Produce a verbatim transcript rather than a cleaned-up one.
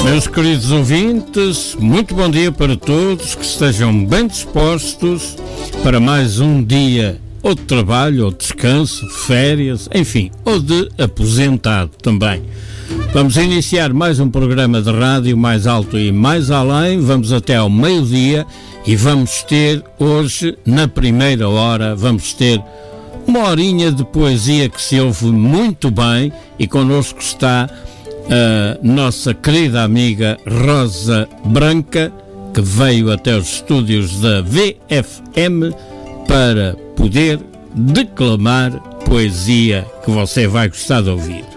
Meus queridos ouvintes, muito bom dia para todos, que estejam bem dispostos para mais um dia ou de trabalho, ou de descanso, de férias, enfim, ou de aposentado também. Vamos iniciar mais um programa de rádio mais alto e mais além, vamos até ao meio-dia e vamos ter hoje, na primeira hora, vamos ter uma horinha de poesia que se ouve muito bem e connosco está a nossa querida amiga Rosa Branca, que veio até os estúdios da V F M para poder declamar poesia que você vai gostar de ouvir.